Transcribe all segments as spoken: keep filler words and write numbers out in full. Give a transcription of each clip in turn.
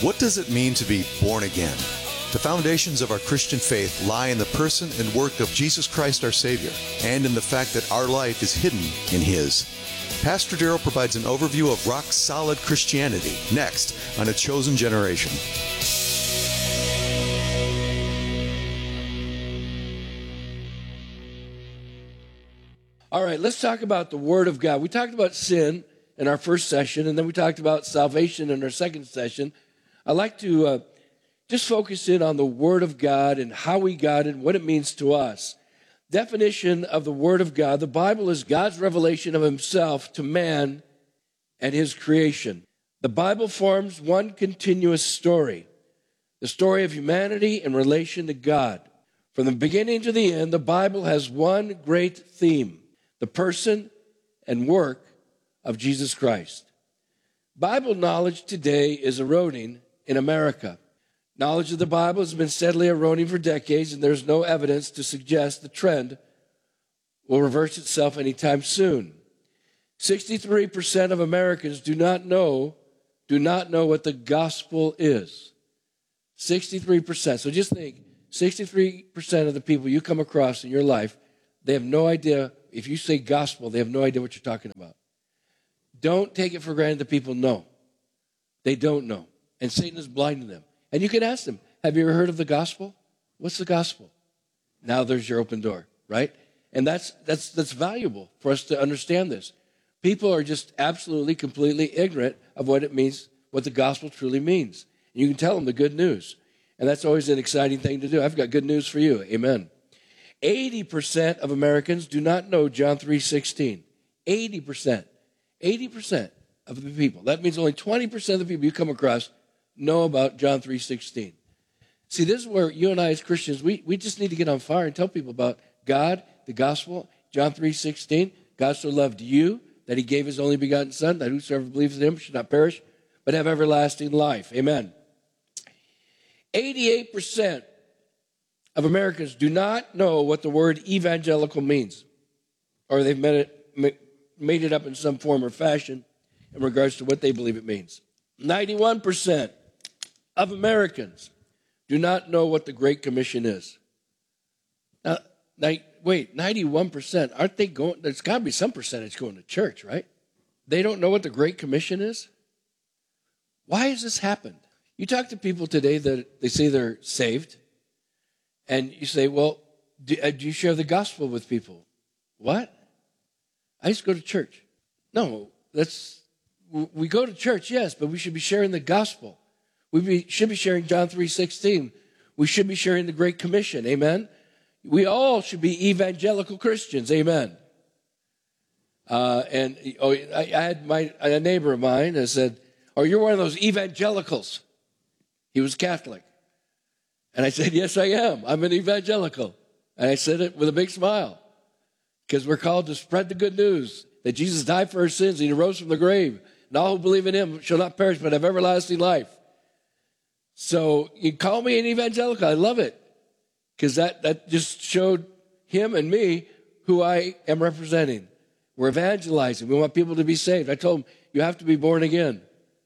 What does it mean to be born again? The foundations of our Christian faith lie in the person and work of Jesus Christ our Savior, and in the fact that our life is hidden in His. Pastor Daryl provides an overview of rock-solid Christianity, next on A Chosen Generation. All right, let's talk about the Word of God. We talked about sin in our first session, and then we talked about salvation in our second session. I'd like to uh, just focus in on the Word of God and how we got it and what it means to us. Definition of the Word of God. The Bible is God's revelation of Himself to man and His creation. The Bible forms one continuous story, the story of humanity in relation to God. From the beginning to the end, the Bible has one great theme: the person and work of Jesus Christ. Bible knowledge today is eroding in America. Knowledge of the Bible has been steadily eroding for decades, and there's no evidence to suggest the trend will reverse itself anytime soon. sixty-three percent of Americans do not know, do not know what the gospel is. sixty-three percent. So just think, sixty-three percent of the people you come across in your life, they have no idea. If you say gospel, they have no idea what you're talking about. Don't take it for granted that people know. They don't know. And Satan is blinding them. And you can ask them, have you ever heard of the gospel? What's the gospel? Now there's your open door, right? And that's that's that's valuable for us to understand this. People are just absolutely, completely ignorant of what it means, what the gospel truly means. And you can tell them the good news. And that's always an exciting thing to do. I've got good news for you. Amen. eighty percent of Americans do not know John three sixteen. eighty percent. eighty percent of the people. That means only twenty percent of the people you come across know about John three sixteen. See, this is where you and I as Christians, we, we just need to get on fire and tell people about God, the gospel. John three sixteen, God so loved you that He gave His only begotten Son, that whosoever believes in Him should not perish, but have everlasting life. Amen. eighty-eight percent of Americans do not know what the word evangelical means, or they've made it, made it up in some form or fashion in regards to what they believe it means. ninety-one percent of Americans do not know what the Great Commission is. Now, wait, ninety-one percent, aren't they going, there's got to be some percentage going to church, right? They don't know what the Great Commission is? Why has this happened? You talk to people today that they say they're saved, and you say, well, do, uh, do you share the gospel with people? What? I used to go to church. No, that's, we go to church, yes, but we should be sharing the gospel. We be, should be sharing John three sixteen. We should be sharing the Great Commission, amen? We all should be evangelical Christians, amen? Uh, and oh, I, I had my a neighbor of mine that said, oh, you're one of those evangelicals. He was Catholic. And I said, yes, I am. I'm an evangelical. And I said it with a big smile, because we're called to spread the good news that Jesus died for our sins and He rose from the grave. And all who believe in Him shall not perish but have everlasting life. So you call me an evangelical. I love it, because that, that just showed him and me who I am representing. We're evangelizing. We want people to be saved. I told him, you have to be born again.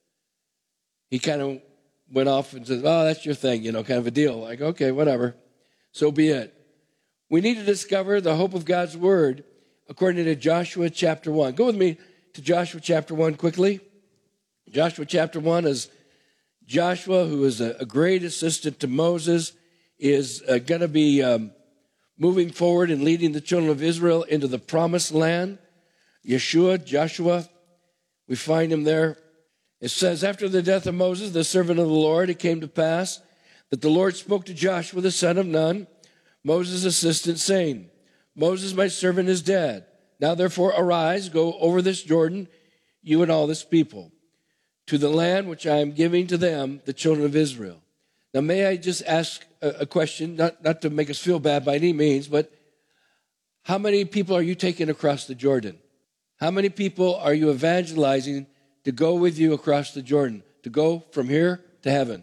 He kind of went off and said, oh, that's your thing, you know, kind of a deal. Like, okay, whatever. So be it. We need to discover the hope of God's word according to Joshua chapter one. Go with me to Joshua chapter one quickly. Joshua chapter one is Joshua, who is a, a great assistant to Moses, is uh, going to be um, moving forward and leading the children of Israel into the promised land. Yeshua, Joshua, we find him there. It says, after the death of Moses, the servant of the Lord, it came to pass that the Lord spoke to Joshua, the son of Nun, Moses' assistant, saying, Moses, my servant, is dead. Now therefore arise, go over this Jordan, you and all this people, to the land which I am giving to them, the children of Israel. Now may I just ask a, a question, not, not to make us feel bad by any means, but how many people are you taking across the Jordan? How many people are you evangelizing to go with you across the Jordan, to go from here to heaven?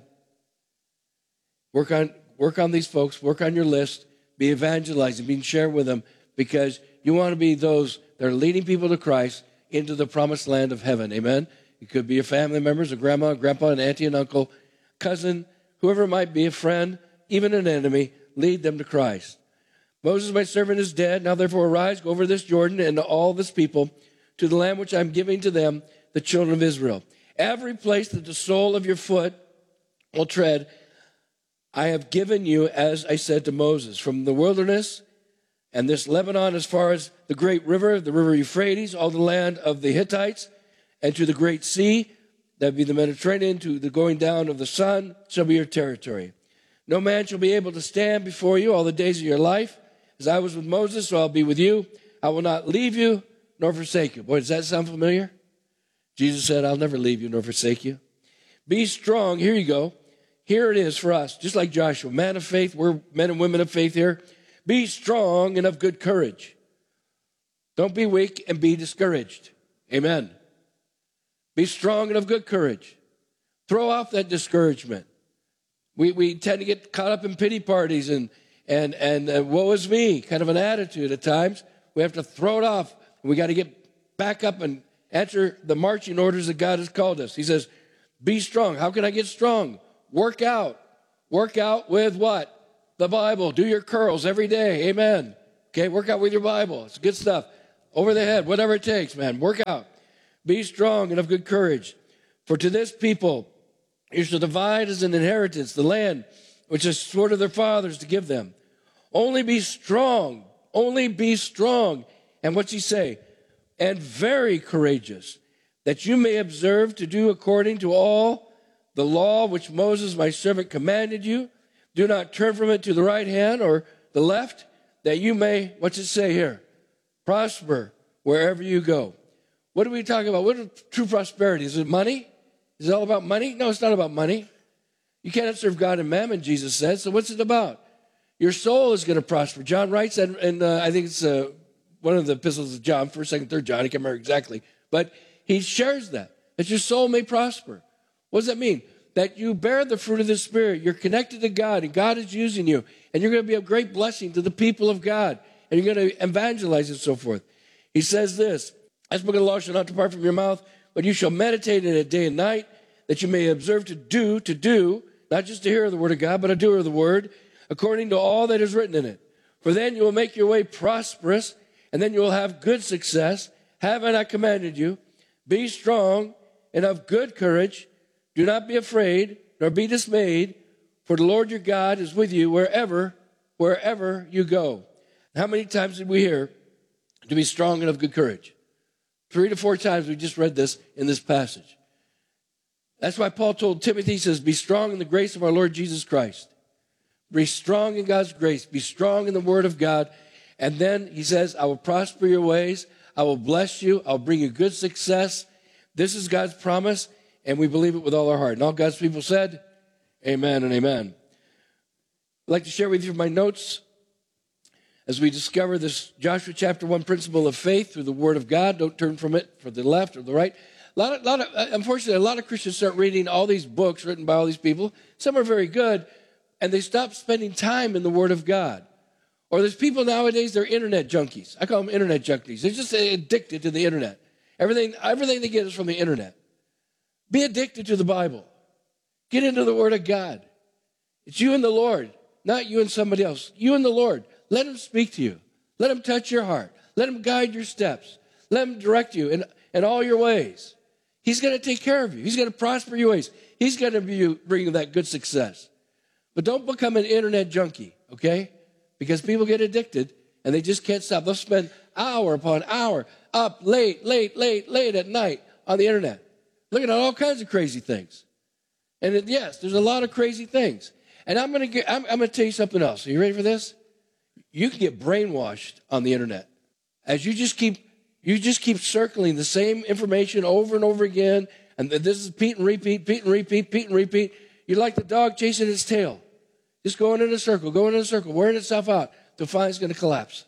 Work on, work on these folks, work on your list, be evangelizing, be sharing with them, because you want to be those that are leading people to Christ into the promised land of heaven. Amen? It could be your family members, a grandma, grandpa, an auntie, and uncle. cousin, whoever it might be, a friend, even an enemy, lead them to Christ. Moses, my servant, is dead. Now therefore arise, go over this Jordan and all this people to the land which I am giving to them, the children of Israel. Every place that the sole of your foot will tread, I have given you, as I said to Moses, from the wilderness and this Lebanon as far as the great river, the river Euphrates, all the land of the Hittites, and to the great sea, that would be the Mediterranean, to the going down of the sun, shall be your territory. No man shall be able to stand before you all the days of your life. As I was with Moses, so I'll be with you. I will not leave you nor forsake you. Boy, does that sound familiar? Jesus said, I'll never leave you nor forsake you. Be strong. Here you go. Here it is for us, just like Joshua, man of faith. We're men and women of faith here. Be strong and of good courage. Don't be weak and be discouraged. Amen. Be strong and of good courage. Throw off that discouragement. We we tend to get caught up in pity parties and and and uh, woe is me, kind of an attitude at times. We have to throw it off. We got to get back up and answer the marching orders that God has called us. He says, be strong. How can I get strong? Work out. Work out with what? The Bible. Do your curls every day. Amen. Okay, work out with your Bible. It's good stuff. Over the head, whatever it takes, man. Work out. Be strong and of good courage. For to this people you shall divide as an inheritance the land which is swore to their fathers to give them. Only be strong. Only be strong. And what's he say? And very courageous, that you may observe to do according to all the law which Moses my servant commanded you. Do not turn from it to the right hand or the left, that you may, what's it say here? Prosper wherever you go. What are we talking about? What is true prosperity? Is it money? Is it all about money? No, it's not about money. You cannot serve God and mammon, Jesus said. So what's it about? Your soul is going to prosper. John writes, and, and uh, I think it's uh, one of the epistles of John, first, second, third John. I can't remember exactly. But he shares that, that your soul may prosper. What does that mean? That you bear the fruit of the Spirit. You're connected to God, and God is using you. And you're going to be a great blessing to the people of God. And you're going to evangelize and so forth. He says this, this book of the law shall not depart from your mouth, but you shall meditate in it day and night, that you may observe to do, to do, not just to hear the word of God, but a doer of the word, according to all that is written in it. For then you will make your way prosperous, and then you will have good success. Have I not commanded you? Be strong and of good courage. Do not be afraid, nor be dismayed, for the Lord your God is with you wherever, wherever you go. How many times did we hear to be strong and of good courage? Three to four times we just read this in this passage. That's why Paul told Timothy, he says, be strong in the grace of our Lord Jesus Christ. Be strong in God's grace. Be strong in the word of God. And then he says, I will prosper your ways. I will bless you. I'll bring you good success. This is God's promise, and we believe it with all our heart. And all God's people said, amen and amen. I'd like to share with you my notes as we discover this Joshua chapter one principle of faith through the word of God. Don't turn from it for the left or the right. A lot of, lot of, unfortunately, a lot of Christians start reading all these books written by all these people. Some are very good, and they stop spending time in the Word of God. Or there's people nowadays, they're internet junkies. I call them internet junkies. They're just addicted to the internet. Everything, everything they get is from the internet. Be addicted to the Bible. Get into the Word of God. It's you and the Lord, not you and somebody else. You and the Lord. Let Him speak to you. Let Him touch your heart. Let Him guide your steps. Let Him direct you in, in all your ways. He's going to take care of you. He's going to prosper your ways. He's going to be, bring you that good success. But don't become an internet junkie, okay? Because people get addicted, and they just can't stop. They'll spend hour upon hour up late, late, late, late at night on the internet, looking at all kinds of crazy things. And it, yes, there's a lot of crazy things. And I'm going to get, I'm, I'm going to tell you something else. Are you ready for this? You can get brainwashed on the internet as you just keep you just keep circling the same information over and over again. And this is repeat and repeat, repeat and repeat, repeat and repeat. You're like the dog chasing its tail, just going in a circle, going in a circle, wearing itself out till finally it's going to collapse.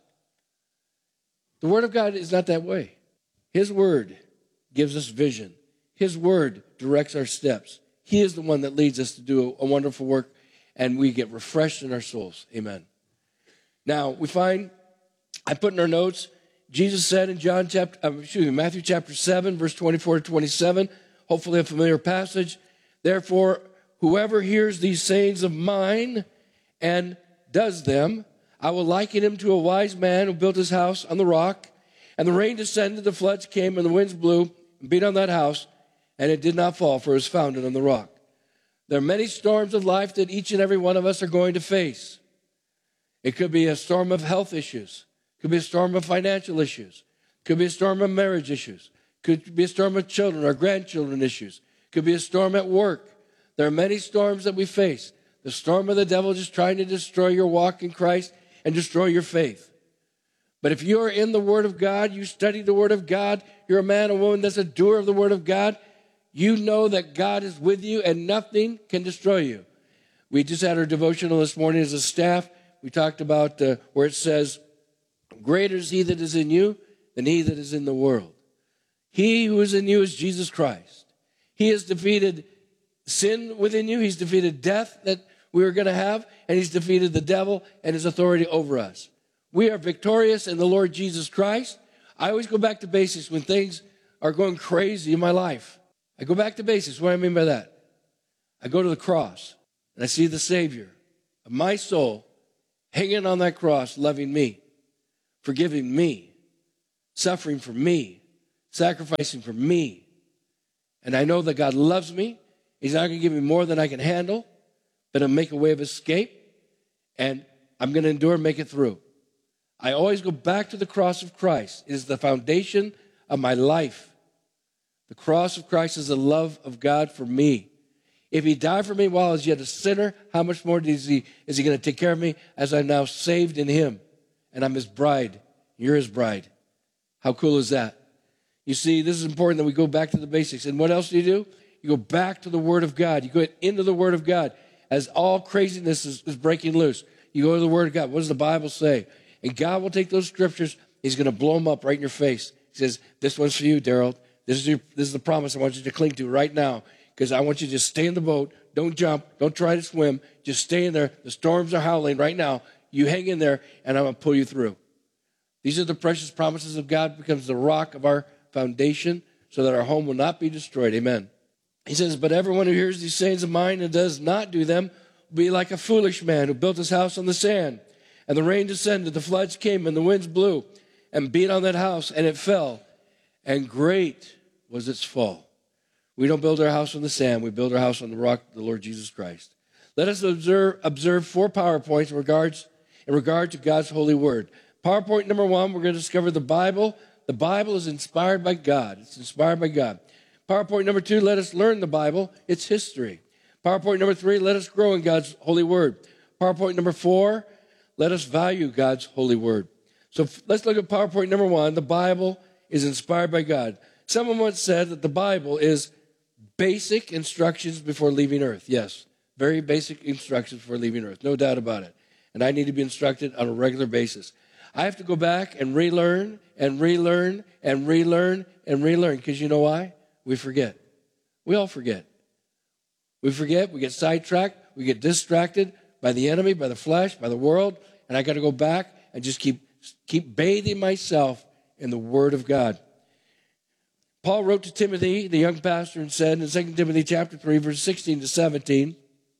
The Word of God is not that way. His Word gives us vision. His Word directs our steps. He is the one that leads us to do a wonderful work, and we get refreshed in our souls. Amen. Now, we find, I put in our notes, Jesus said in John chapter, uh, excuse me, Matthew chapter seven, verse twenty-four to twenty-seven, hopefully a familiar passage. Therefore, whoever hears these sayings of mine and does them, I will liken him to a wise man who built his house on the rock. And the rain descended, the floods came, and the winds blew and beat on that house, and it did not fall, for it was founded on the rock. There are many storms of life that each and every one of us are going to face. It could be a storm of health issues. It could be a storm of financial issues. It could be a storm of marriage issues. It could be a storm of children or grandchildren issues. It could be a storm at work. There are many storms that we face. The storm of the devil just trying to destroy your walk in Christ and destroy your faith. But if you are in the Word of God, you study the Word of God, you're a man or woman that's a doer of the Word of God, you know that God is with you and nothing can destroy you. We just had our devotional this morning as a staff. We talked about uh, where it says, greater is he that is in you than he that is in the world. He who is in you is Jesus Christ. He has defeated sin within you. He's defeated death that we were going to have, and he's defeated the devil and his authority over us. We are victorious in the Lord Jesus Christ. I always go back to basics when things are going crazy in my life. I go back to basics. What do I mean by that? I go to the cross, and I see the Savior of my soul hanging on that cross, loving me, forgiving me, suffering for me, sacrificing for me. And I know that God loves me. He's not going to give me more than I can handle, but He'll make a way of escape, and I'm going to endure and make it through. I always go back to the cross of Christ. It is the foundation of my life. The cross of Christ is the love of God for me. If He died for me while I was yet a sinner, how much more is He, is he going to take care of me as I'm now saved in Him? And I'm His bride. You're His bride. How cool is that? You see, this is important that we go back to the basics. And what else do you do? You go back to the Word of God. You go into the Word of God. As all craziness is, is breaking loose, you go to the Word of God. What does the Bible say? And God will take those scriptures. He's going to blow them up right in your face. He says, this one's for you, Daryl. This is, your, this is the promise I want you to cling to right now, because I want you to just stay in the boat. Don't jump. Don't try to swim. Just stay in there. The storms are howling right now. You hang in there, and I'm going to pull you through. These are the precious promises of God. It becomes the rock of our foundation so that our home will not be destroyed. Amen. He says, but everyone who hears these sayings of mine and does not do them will be like a foolish man who built his house on the sand. And the rain descended, the floods came, and the winds blew and beat on that house, and it fell. And great was its fall. We don't build our house on the sand. We build our house on the rock, the Lord Jesus Christ. Let us observe, observe four PowerPoints in, regards, in regard to God's holy word. PowerPoint number one, we're going to discover the Bible. The Bible is inspired by God. It's inspired by God. PowerPoint number two, let us learn the Bible. It's history. PowerPoint number three, let us grow in God's holy word. PowerPoint number four, let us value God's holy word. So let's look at PowerPoint number one. The Bible is inspired by God. Someone once said that the Bible is basic instructions before leaving earth. Yes, very basic instructions before leaving earth. No doubt about it. And I need to be instructed on a regular basis. I have to go back and relearn and relearn and relearn and relearn. Because you know why? We forget. We all forget. We forget. We get sidetracked. We get distracted by the enemy, by the flesh, by the world. And I got to go back and just keep, keep bathing myself in the Word of God. Paul wrote to Timothy, the young pastor, and said in Second Timothy chapter three, verse sixteen to seventeen,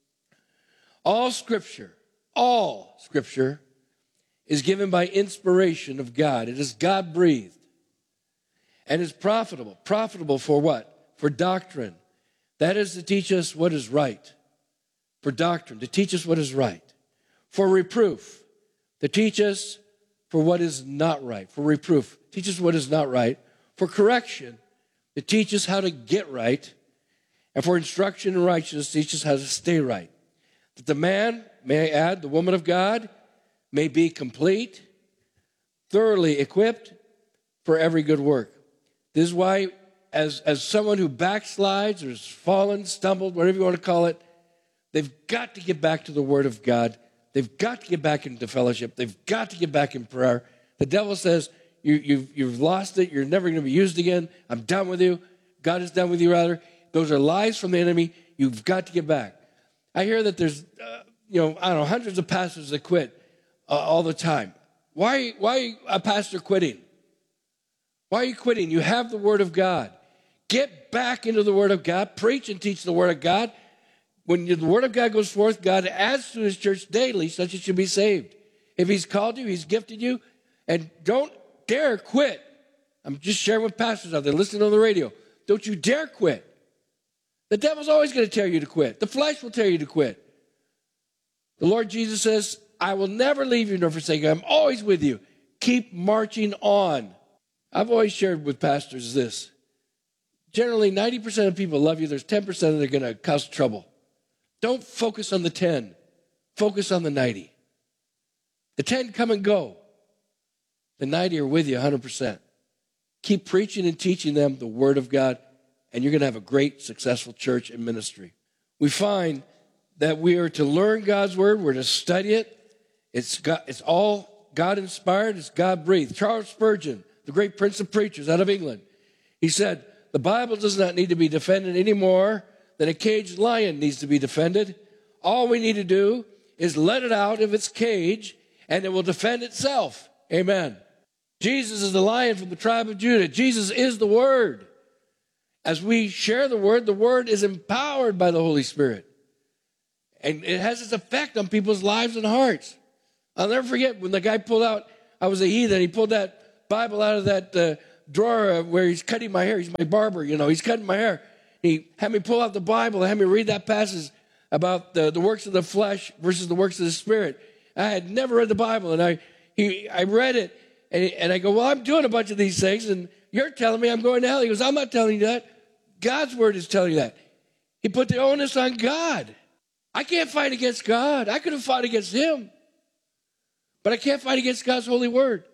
all Scripture, all Scripture is given by inspiration of God. It is God-breathed and is profitable. Profitable for what? For doctrine. That is to teach us what is right. For doctrine, to teach us what is right. For reproof, to teach us for what is not right. For reproof, teach us what is not right. For correction, to teach us how to get right. And for instruction in righteousness, teach us how to stay right. That the man, may I add, the woman of God, may be complete, thoroughly equipped for every good work. This is why, as, as someone who backslides or has fallen, stumbled, whatever you want to call it, they've got to get back to the Word of God. They've got to get back into fellowship. They've got to get back in prayer. The devil says, you, you've, you've lost it. You're never going to be used again. I'm done with you. God is done with you, rather. Those are lies from the enemy. You've got to get back. I hear that there's, uh, you know, I don't know, hundreds of pastors that quit uh, all the time. Why, why a pastor quitting? Why are you quitting? You have the Word of God. Get back into the Word of God. Preach and teach the Word of God. when the word of God goes forth, God adds to his church daily such as should be saved. If he's called you, he's gifted you, and don't dare quit. I'm just sharing with pastors out there listening on the radio. Don't you dare quit. The devil's always going to tell you to quit. The flesh will tell you to quit. The Lord Jesus says, I will never leave you nor forsake you. I'm always with you. Keep marching on. I've always shared with pastors this. Generally, ninety percent of people love you. There's ten percent that are going to cause trouble. Don't focus on the ten. Focus on the ninety. The ten come and go. The ninety are with you one hundred percent. Keep preaching and teaching them the Word of God, and you're going to have a great, successful church and ministry. We find that we are to learn God's Word. We're to study it. It's, God, it's all God-inspired. It's God-breathed. Charles Spurgeon, the great prince of preachers out of England, he said, the Bible does not need to be defended any more than a caged lion needs to be defended. All we need to do is let it out of its cage, and it will defend itself. Amen. Jesus is the lion from the tribe of Judah. Jesus is the Word. As we share the Word, the Word is empowered by the Holy Spirit. And it has its effect on people's lives and hearts. I'll never forget when the guy pulled out, I was a heathen, he pulled that Bible out of that uh, drawer where he's cutting my hair. He's my barber, you know, he's cutting my hair. He had me pull out the Bible and had me read that passage about the, the works of the flesh versus the works of the Spirit. I had never read the Bible, and I he I read it, and, and I go, well, I'm doing a bunch of these things, and you're telling me I'm going to hell. He goes, I'm not telling you that. God's Word is telling you that. He put the onus on God. I can't fight against God. I could have fought against him, but I can't fight against God's holy Word.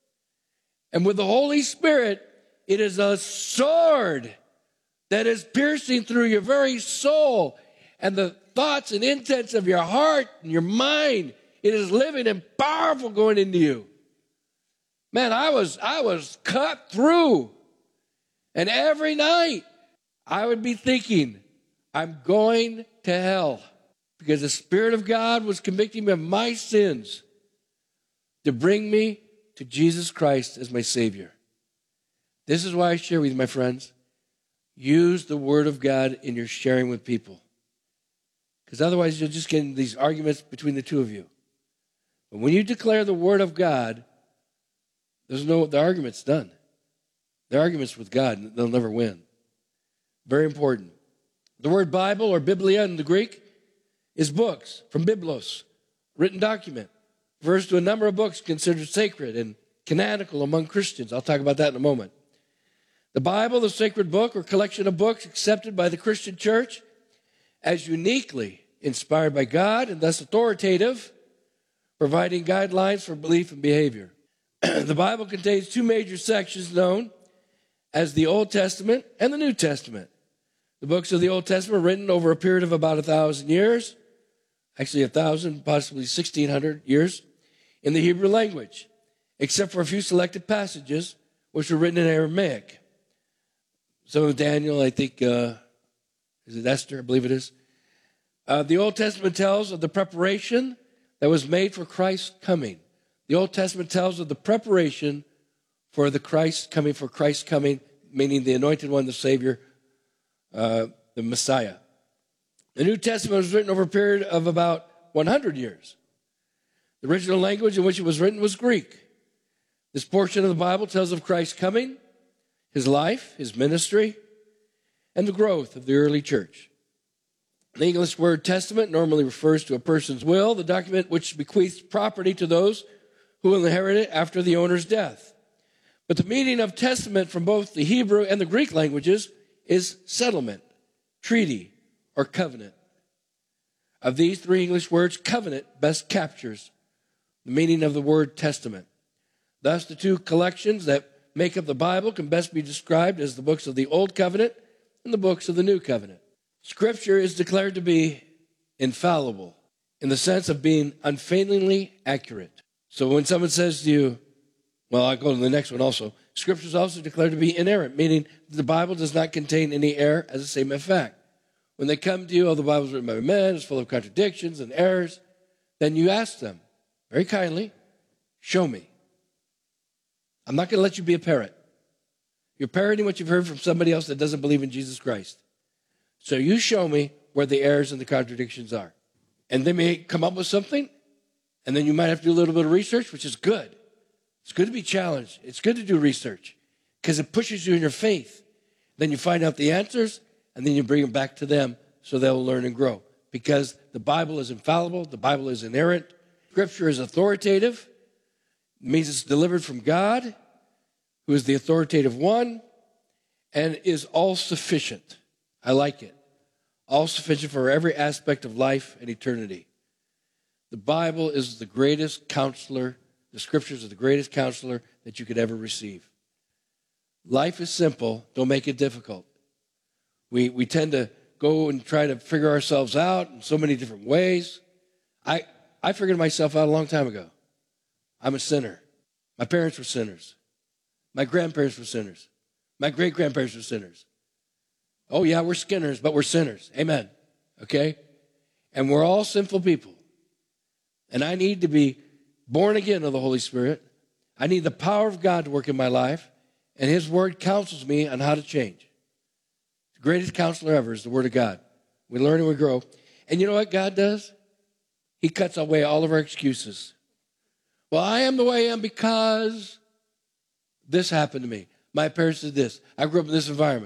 And with the Holy Spirit, it is a sword that is piercing through your very soul and the thoughts and intents of your heart and your mind. It is living and powerful going into you. Man, I was, I was cut through. And every night I would be thinking, I'm going to hell. Because the Spirit of God was convicting me of my sins to bring me to Jesus Christ as my Savior. This is why I share with you, my friends. Use the Word of God in your sharing with people. Because otherwise you'll just get into these arguments between the two of you. But when you declare the Word of God, there's no, the argument's done. The argument's with God, they'll never win. Very important. The word Bible or Biblia in the Greek is books, from biblos, written document. Refers to a number of books considered sacred and canonical among Christians. I'll talk about that in a moment. The Bible, the sacred book or collection of books accepted by the Christian church as uniquely inspired by God and thus authoritative, providing guidelines for belief and behavior. The Bible contains two major sections known as the Old Testament and the New Testament. The books of the Old Testament were written over a period of about a thousand years, actually a thousand, possibly sixteen hundred years, in the Hebrew language, except for a few selected passages which were written in Aramaic. Some of Daniel, I think, uh, is it Esther? I believe it is. Uh, the Old Testament tells of the preparation that was made for Christ's coming. The Old Testament tells of the preparation for the Christ coming, for Christ's coming, meaning the Anointed One, the Savior, uh, the Messiah. The New Testament was written over a period of about one hundred years. The original language in which it was written was Greek. This portion of the Bible tells of Christ's coming, his life, his ministry, and the growth of the early church. The English word testament normally refers to a person's will, the document which bequeaths property to those who will inherit it after the owner's death. But the meaning of testament from both the Hebrew and the Greek languages is settlement, treaty, or covenant. Of these three English words, covenant best captures the meaning of the word testament. Thus, the two collections that make up the Bible can best be described as the books of the Old Covenant and the books of the New Covenant. Scripture is declared to be infallible in the sense of being unfailingly accurate. So when someone says to you, well, I'll go to the next one also. Scripture is also declared to be inerrant, meaning the Bible does not contain any error as a statement of fact. When they come to you, oh, the Bible is written by men, it's full of contradictions and errors, then you ask them very kindly, show me. I'm not going to let you be a parrot. You're parroting what you've heard from somebody else that doesn't believe in Jesus Christ. So you show me where the errors and the contradictions are. And they may come up with something, and then you might have to do a little bit of research, which is good. It's good to be challenged. It's good to do research because it pushes you in your faith. Then you find out the answers, and then you bring them back to them so they'll learn and grow. Because the Bible is infallible. The Bible is inerrant. Scripture is authoritative. It means it's delivered from God, who is the authoritative one, and is all-sufficient. I like it. All-sufficient for every aspect of life and eternity. The Bible is the greatest counselor. The Scriptures are the greatest counselor that you could ever receive. Life is simple. Don't make it difficult. We, we tend to go and try to figure ourselves out in so many different ways. I, I figured myself out a long time ago. I'm a sinner. My parents were sinners. My grandparents were sinners. My great-grandparents were sinners. Oh, yeah, we're Skinners, but we're sinners. Amen. Okay? And we're all sinful people. And I need to be born again of the Holy Spirit. I need the power of God to work in my life. And His Word counsels me on how to change. The greatest counselor ever is the Word of God. We learn and we grow. And you know what God does? He cuts away all of our excuses. Well, I am the way I am because this happened to me. My parents did this. I grew up in this environment.